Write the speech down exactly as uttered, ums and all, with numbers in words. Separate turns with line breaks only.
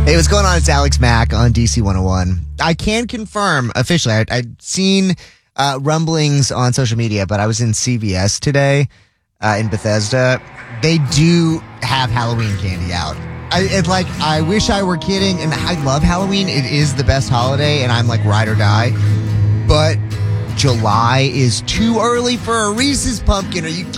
Hey, what's going on? It's Alex Mack on D C one oh one. I can confirm officially, I, I'd seen uh, rumblings on social media, but I was in C V S today uh, in Bethesda. They do have Halloween candy out. I, it's like, I wish I were kidding, and I love Halloween. It is the best holiday, and I'm like ride or die. But July is too early for a Reese's pumpkin. Are you